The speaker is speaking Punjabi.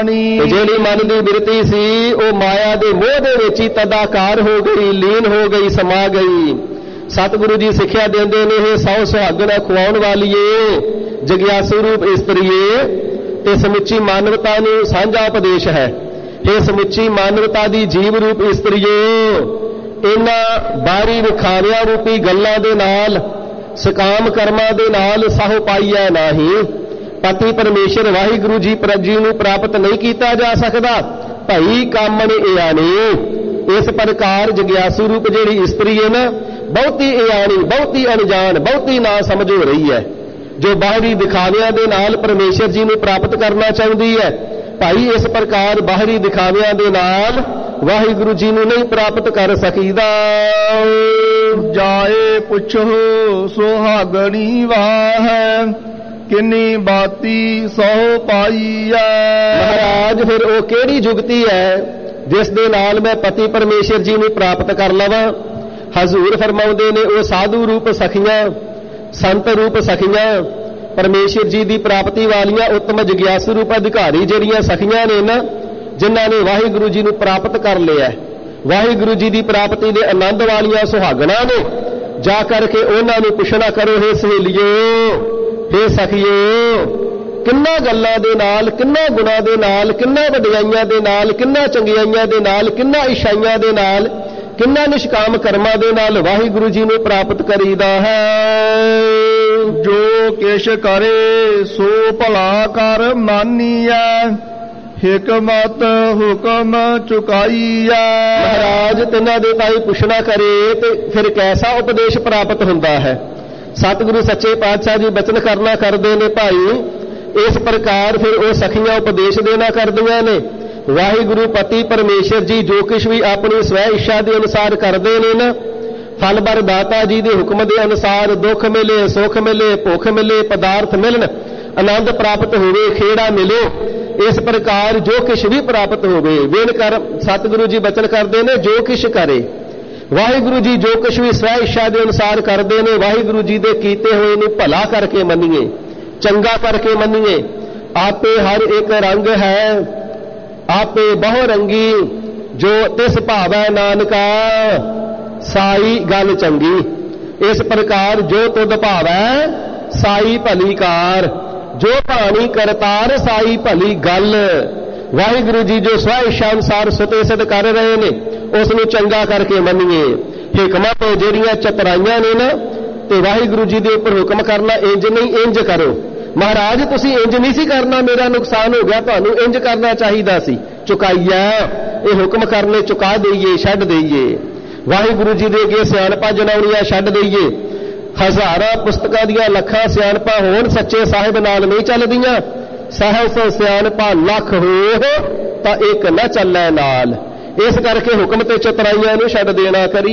ਜਾਣੀ। ਜਿਹੜੀ ਮਨ ਦੀ ਬਿਰਤੀ ਸੀ ਉਹ ਮਾਇਆ ਦੇ ਮੋਹ ਦੇ ਵਿੱਚ ਹੀ ਤਦਾਕਾਰ ਹੋ ਗਈ, ਲੀਨ ਹੋ ਗਈ, ਸਮਾ ਗਈ। ਸਤਿਗੁਰੂ ਜੀ ਸਿੱਖਿਆ ਦਿੰਦੇ ਨੇ, ਇਹ ਸੌ ਸੁਹਾਗਣਾ ਖਵਾਉਣ ਵਾਲੀਏ, ਜਗਿਆਸੂ ਰੂਪ ਇਸਤਰੀਏ, ਤੇ ਸਮੁੱਚੀ ਮਾਨਵਤਾ ਨੂੰ ਸਾਂਝਾ ਉਪਦੇਸ਼ ਹੈ। ਇਹ ਸਮੁੱਚੀ ਮਾਨਵਤਾ ਦੀ ਜੀਵ ਰੂਪ ਇਸਤਰੀਏ, ਇਹਨਾਂ ਬਾਹਰੀ ਵਿਖਾਵਿਆਂ ਰੂਪੀ ਗੱਲਾਂ ਦੇ ਨਾਲ, ਸਕਾਮ ਕਰਮਾਂ ਦੇ ਨਾਲ ਸਾਹੋ ਪਾਈਐ ਨਾਹੀ। ਪਤੀ ਪਰਮੇਸ਼ਰ ਵਾਹਿਗੁਰੂ ਜੀ ਨੂੰ ਪ੍ਰਾਪਤ ਨਹੀਂ ਕੀਤਾ ਜਾ ਸਕਦਾ। ਭਈ ਕਾਮਣ ਇਆਣੀ। ਇਸ ਪ੍ਰਕਾਰ ਜਗਿਆਸੂ ਰੂਪ ਜਿਹੜੀ ਇਸਤਰੀ ਹੈ ਨਾ, ਬਹੁਤੀ ਇਆਣੀ, ਬਹੁਤੀ ਅਣਜਾਣ, ਬਹੁਤੀ ਨਾ ਸਮਝ ਹੋ ਰਹੀ ਹੈ, ਜੋ ਬਾਹਰੀ ਦਿਖਾਵਿਆਂ ਦੇ ਨਾਲ ਪਰਮੇਸ਼ਰ ਜੀ ਨੂੰ ਪ੍ਰਾਪਤ ਕਰਨਾ ਚਾਹੁੰਦੀ ਹੈ। ਭਾਈ ਇਸ ਪ੍ਰਕਾਰ ਬਾਹਰੀ ਦਿਖਾਵਿਆਂ ਦੇ ਨਾਲ ਵਾਹਿਗੁਰੂ ਜੀ ਨੂੰ ਨਹੀਂ ਪ੍ਰਾਪਤ ਕਰ ਸਕੀਦਾ। ਜਾਏ ਪੁੱਛੋ ਸੁਹਾਗਣੀ ਵਾਹ, ਕਿੰਨੀ ਬਾਤੀ ਸਹੁ ਪਾਈ ਹੈ। ਮਹਾਰਾਜ ਫਿਰ ਉਹ ਕਿਹੜੀ ਜੁਗਤੀ ਹੈ ਜਿਸ ਦੇ ਨਾਲ ਮੈਂ ਪਤੀ ਪਰਮੇਸ਼ਰ ਜੀ ਨੂੰ ਪ੍ਰਾਪਤ ਕਰ ਲਵਾਂ। ਹਜ਼ੂਰ ਫਰਮਾਉਂਦੇ ਨੇ, ਉਹ ਸਾਧੂ ਰੂਪ ਸਖੀਆਂ, ਸੰਤ ਰੂਪ ਸਖੀਆਂ, ਪਰਮੇਸ਼ਰ ਜੀ ਦੀ ਪ੍ਰਾਪਤੀ ਵਾਲੀਆਂ ਉੱਤਮ ਜਗਿਆਸੂ ਰੂਪ ਅਧਿਕਾਰੀ ਜਿਹੜੀਆਂ ਸਖੀਆਂ ਨੇ ਨਾ, ਜਿਨ੍ਹਾਂ ਨੇ ਵਾਹਿਗੁਰੂ ਜੀ ਨੂੰ ਪ੍ਰਾਪਤ ਕਰ ਲਿਆ, ਵਾਹਿਗੁਰੂ ਜੀ ਦੀ ਪ੍ਰਾਪਤੀ ਦੇ ਆਨੰਦ ਵਾਲੀਆਂ ਸੁਹਾਗਣਾ ਨੇ। ਜਾ ਕਰਕੇ ਉਹਨਾਂ ਨੂੰ ਪੁੱਛਣਾ ਕਰੋ, ਹੇ ਸਹੇਲੀਓ, ਹੇ ਸਖੀਓ, ਕਿੰਨਾ ਗੱਲਾਂ ਦੇ ਨਾਲ, ਕਿੰਨਾ ਗੁਣਾਂ ਦੇ ਨਾਲ, ਕਿੰਨਾ ਵਡਿਆਈਆਂ ਦੇ ਨਾਲ, ਕਿੰਨਾ ਚੰਗਿਆਈਆਂ ਦੇ ਨਾਲ, ਕਿੰਨਾ ਇਸ਼ਾਈਆਂ ਦੇ ਨਾਲ, ਕਿੰਨਾ ਨਿਸ਼ਕਾਮ ਕਰਮਾਂ ਦੇ ਨਾਲ ਵਾਹਿਗੁਰੂ ਜੀ ਨੂੰ ਪ੍ਰਾਪਤ ਕਰੀਦਾ ਹੈ। ਜੋ ਕਿਛ ਕਰੇ ਸੋ ਭਲਾ ਕਰ ਮਾਨੀਐ, ਹਿਕਮਤ ਹੁਕਮ ਚੁਕਾਈਐ। ਮਹਾਰਾਜ ਤਿੰਨਾਂ ਦੇ ਤਾਈ ਪੁੱਛਣਾ ਕਰੇ ਤੇ ਫਿਰ ਕੈਸਾ ਉਪਦੇਸ਼ ਪ੍ਰਾਪਤ ਹੁੰਦਾ ਹੈ। ਸਤਿਗੁਰੂ ਸੱਚੇ ਪਾਤਸ਼ਾਹ ਜੀ ਬਚਨ ਕਰਨਾ ਕਰਦੇ ਨੇ ਭਾਈ। ਇਸ ਪ੍ਰਕਾਰ ਫਿਰ ਉਹ ਸਖੀਆਂ ਉਪਦੇਸ਼ ਦੇਣਾ ਕਰਦੀਆਂ ਨੇ। ਵਾਹਿਗੁਰੂ ਪਤੀ ਪਰਮੇਸ਼ਰ ਜੀ ਜੋ ਕੁਛ ਵੀ ਆਪਣੀ ਸਵੈ ਇੱਛਾ ਦੇ ਅਨੁਸਾਰ ਕਰਦੇ ਨੇ ਨਾ, ਫਲ ਬਰਦਾਤਾ ਜੀ ਦੇ ਹੁਕਮ ਦੇ ਅਨੁਸਾਰ ਦੁੱਖ ਮਿਲੇ, ਸੁੱਖ ਮਿਲੇ, ਭੁੱਖ ਮਿਲੇ, ਪਦਾਰਥ ਮਿਲਣ, ਆਨੰਦ ਪ੍ਰਾਪਤ ਹੋਵੇ, ਖੇੜਾ ਮਿਲੇ, ਇਸ ਪ੍ਰਕਾਰ ਜੋ ਕੁਛ ਵੀ ਪ੍ਰਾਪਤ ਹੋਵੇ। ਵੇਣ ਕਰ ਸਤਿਗੁਰੂ ਜੀ ਬਚਨ ਕਰਦੇ ਨੇ, ਜੋ ਕੁਛ ਕਰੇ ਵਾਹਿਗੁਰੂ ਜੀ, ਜੋ ਕੁਛ ਵੀ ਸਵੈ ਇੱਛਾ ਦੇ ਅਨੁਸਾਰ ਕਰਦੇ ਨੇ, ਵਾਹਿਗੁਰੂ ਜੀ ਦੇ ਕੀਤੇ ਹੋਏ ਨੂੰ ਭਲਾ ਕਰਕੇ ਮੰਨੀਏ, ਚੰਗਾ ਕਰਕੇ ਮੰਨੀਏ। ਆਪੇ ਹਰ ਇੱਕ ਰੰਗ ਹੈ, ਆਪੇ ਬਹੁ ਰੰਗੀ, ਜੋ ਤਿਸ ਭਾਵੈ ਨਾਨਕਾ, ਸਾਈ ਗੱਲ ਚੰਗੀ। ਇਸ ਪ੍ਰਕਾਰ ਜੋ ਤੁਧ ਭਾਵੈ ਸਾਈ ਭਲੀ ਕਾਰ, ਜੋ ਭਾਣੀ ਕਰਤਾਰ ਸਾਈ ਭਲੀ ਗੱਲ। ਵਾਹਿਗੁਰੂ ਜੀ ਜੋ ਸਵੈ ਇੱਛਾ ਅਨੁਸਾਰ ਸੁਤੇ ਸਿੱਧ ਕਰ ਰਹੇ ਨੇ, ਉਸ ਨੂੰ ਚੰਗਾ ਕਰਕੇ ਮੰਨੀਏ। ਹਿਕਮਤ ਜਿਹੜੀਆਂ ਚਤਰਾਈਆਂ ਨੇ ਨਾ, ਤੇ ਵਾਹਿਗੁਰੂ ਜੀ ਦੇ ਉੱਪਰ ਹੁਕਮ ਕਰਨਾ, ਇੰਜ ਨਹੀਂ ਇੰਜ ਕਰੋ। ਮਹਾਰਾਜ ਤੁਸੀਂ ਇੰਜ ਨਹੀਂ ਸੀ ਕਰਨਾ, ਮੇਰਾ ਨੁਕਸਾਨ ਹੋ ਗਿਆ, ਤੁਹਾਨੂੰ ਇੰਜ ਕਰਨਾ ਚਾਹੀਦਾ ਸੀ। ਚੁਕਾਈਆ, ਇਹ ਹੁਕਮ ਕਰਨੇ ਚੁਕਾ ਦਈਏ, ਛੱਡ ਦਈਏ। ਵਾਹਿਗੁਰੂ ਜੀ ਦੇ ਅੱਗੇ ਸਿਆਣਪਾਂ ਜਣਾਉਣੀਆਂ ਛੱਡ ਦਈਏ। ਹਜ਼ਾਰਾਂ ਪੁਸਤਕਾਂ ਦੀਆਂ ਲੱਖਾਂ ਸਿਆਣਪਾਂ ਹੋਣ, ਸੱਚੇ ਸਾਹਿਬ ਨਾਲ ਨਹੀਂ ਚੱਲਦੀਆਂ। ਸਹਿ ਸਿਆਣਪਾਂ ਲੱਖ ਹੋ ਤਾਂ ਇੱਕ ਨਾ ਚੱਲੈ ਨਾਲ। ਇਸ ਕਰਕੇ ਹੁਕਮ ਤੇ ਚਤਰਾਈਆਂ ਨੂੰ ਛੱਡ ਦੇਣਾ ਕਰੀ।